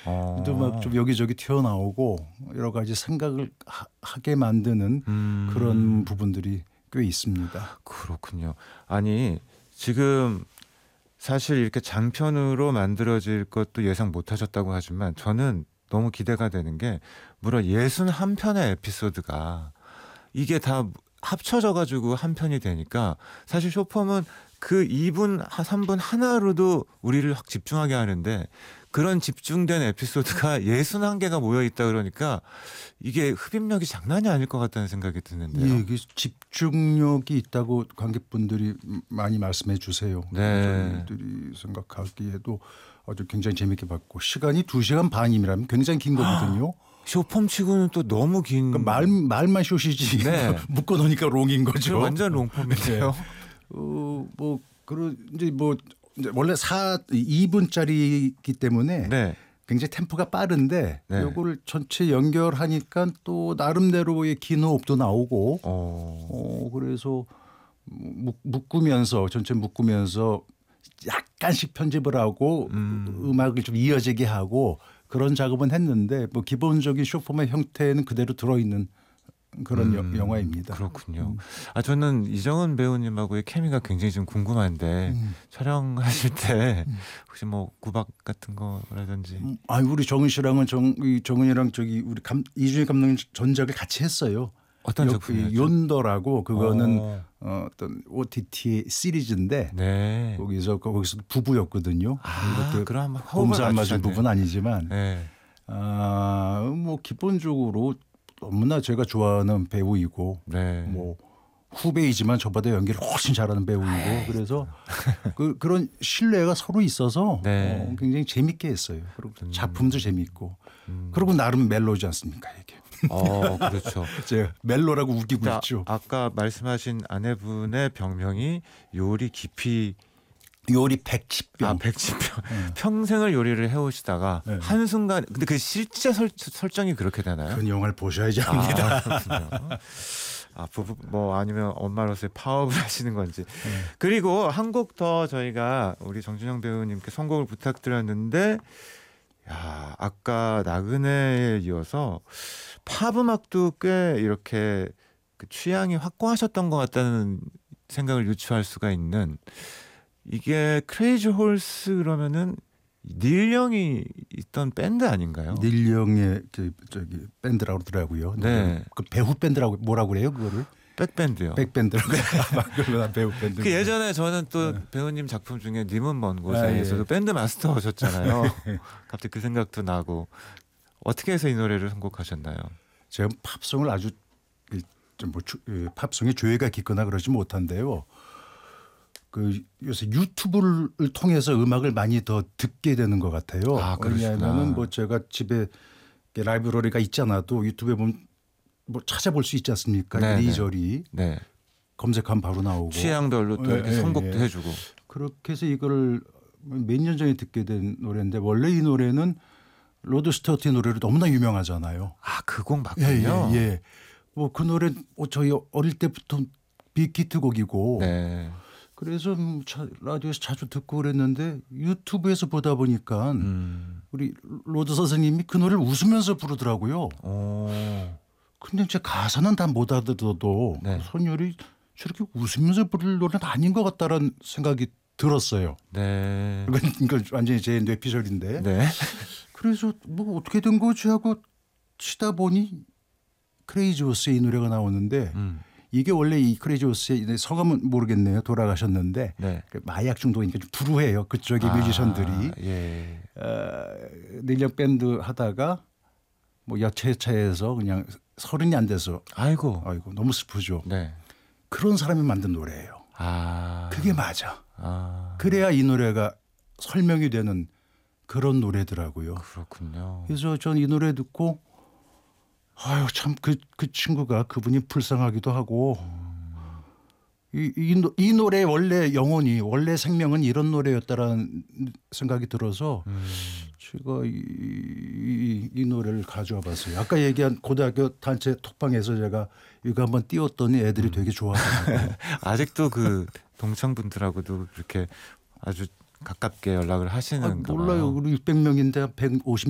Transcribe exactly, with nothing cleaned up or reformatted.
어. 또 막 좀 여기저기 튀어나오고 여러 가지 생각을 하, 하게 만드는 음. 그런 부분들이 꽤 있습니다. 그렇군요. 아니 지금 사실 이렇게 장편으로 만들어질 것도 예상 못하셨다고 하지만 저는 너무 기대가 되는 게 무려 예순한 편의 에피소드가 이게 다 합쳐져 가지고 한 편이 되니까 사실 쇼폼은 그 이 분, 삼 분 하나로도 우리를 확 집중하게 하는데 그런 집중된 에피소드가 예순한 개가 모여있다 그러니까 이게 흡입력이 장난이 아닐 것 같다는 생각이 드는데요. 예, 이게 집중력이 있다고 관객분들이 많이 말씀해 주세요. 네. 저희들이 생각하기에도 아주 굉장히 재밌게 봤고 시간이 두 시간 반이라면 굉장히 긴 거거든요. 쇼폼 치고는 또 너무 긴. 그러니까 말, 말만 쇼시지 네. 묶어놓으니까 롱인 거죠. 완전 롱폼인데요. 네. 어, 뭐 그런 이제 뭐 이제 원래 사 이 분짜리이기 때문에 네. 굉장히 템포가 빠른데 네. 이걸 전체 연결하니까 또 나름대로의 긴 호흡도 나오고 어. 어, 그래서 묶, 묶으면서 전체 묶으면서 약간씩 편집을 하고 음. 음악을 좀 이어지게 하고 그런 작업은 했는데 뭐 기본적인 쇼폼의 형태는 그대로 들어있는 그런 음, 여, 영화입니다. 그렇군요. 음. 아 저는 이정은 배우님하고의 케미가 굉장히 좀 궁금한데 음. 촬영하실 때 음. 혹시 뭐 구박 같은 거라든지. 음, 아 우리 정은 씨랑은 정 이 정은이랑 저기 우리 감, 이준희 감독님 전작을 같이 했어요. 어떤 요- 작품이었죠? 욘더라고 그거는 어. 어, 어떤 오티티 시리즈인데 네. 거기서 거기서 부부였거든요. 아, 이렇게 그럼 몸살 안 맞은 맞추셨네. 부분 아니지만 네. 아, 뭐 기본적으로 너무나 제가 좋아하는 배우이고 네. 뭐 후배이지만 저보다 연기를 훨씬 잘하는 배우이고 그래서 그 그런 신뢰가 서로 있어서 네. 어, 굉장히 재밌게 했어요. 그리고 음. 작품도 재밌고 음. 그리고 나름 멜로지 않습니까 이게. 어, 그렇죠. 제가 멜로라고 우기고 자, 있죠. 아까 말씀하신 아내분의 병명이 요리 깊이 요리 백십 병. 아 백십 병 네. 평생을 요리를 해오시다가 네. 한순간 근데 그 실제 설, 설정이 그렇게 되나요? 그런 영화를 보셔야지 합니다. 아, 그렇군요. 아 부부 뭐 아니면 엄마로서의 파업을 하시는 건지. 네. 그리고 한 곡 더 저희가 우리 정준영 배우님께 선곡을 부탁드렸는데 야 아까 나그네에 이어서 팝 음악도 꽤 이렇게 그 취향이 확고하셨던 것 같다는 생각을 유추할 수가 있는 이게 크레이지 홀스 그러면은 닐 영이 있던 밴드 아닌가요? 닐 영의 저, 저기 밴드라고 그러더라고요. 네. 그 배우 밴드라고 뭐라고 그래요 그거를? 백밴드요. 백밴드라고 그러나 배우 밴드. 그 예전에 저는 또 네. 배우님 작품 중에 님은 먼 아, 곳에서도 예. 밴드 마스터셨잖아요. 갑자기 그 생각도 나고 어떻게 해서 이 노래를 선곡하셨나요? 제가 팝송을 아주 좀뭐 팝송에 조예가 깊거나 그러지 못한데요. 그 요새 유튜브를 통해서 음악을 많이 더 듣게 되는 것 같아요. 아, 그러시구나. 왜냐하면은 뭐 제가 집에 라이브러리가 있잖아도 유튜브에 보면 뭐 찾아볼 수 있지 않습니까? 네네. 이리저리 네. 검색하면 바로 나오고. 취향별로 또 예, 이렇게 예, 선곡도 예. 해주고. 그렇게 해서 이거를 몇 년 전에 듣게 된 노래인데 원래 이 노래는 로드 스튜어트의 노래로 너무나 유명하잖아요. 아, 그 곡 예, 맞군요. 예, 예. 뭐 그 노래 뭐 저희 어릴 때부터 빅히트 곡이고 네. 그래서 음, 차, 라디오에서 자주 듣고 그랬는데 유튜브에서 보다 보니까 음. 우리 로드 선생님이 그 노래를 웃으면서 부르더라고요. 오. 근데 제 가사는 다 못 알아들어도 네. 선율이 저렇게 웃으면서 부를 노래는 아닌 것 같다라는 생각이 들었어요. 네. 이건, 이건 완전히 제 뇌피셜인데. 네. 그래서 뭐 어떻게 된 거지 하고 치다 보니 크레이지 호스의 이 노래가 나오는데 음. 이게 원래 이 크레이지 호스의 성함은 모르겠네요. 돌아가셨는데 네. 마약 중독이니까 좀 불우해요. 그쪽의 아, 뮤지션들이. 예. 어, 닐령 밴드 하다가 뭐 여체차에서 그냥 서른이 안 돼서 아이고. 아이고 너무 슬프죠. 네. 그런 사람이 만든 노래예요. 아. 그게 맞아. 아. 그래야 이 노래가 설명이 되는 그런 노래더라고요. 그렇군요. 그래서 전 이 노래 듣고 아유 참 그 그 친구가 그분이 불쌍하기도 하고 이, 이, 이 노래 원래 영혼이 원래 생명은 이런 노래였다라는 생각이 들어서 음. 제가 이, 이, 이 노래를 가져와 봤어요. 아까 얘기한 고등학교 단체 톡방에서 제가 이거 한번 띄웠더니 애들이 되게 좋아하더라고요. 아직도 그 동창분들하고도 그렇게 아주 가깝게 연락을 하시는 아, 몰라요. 우리 육백 명인데 백오십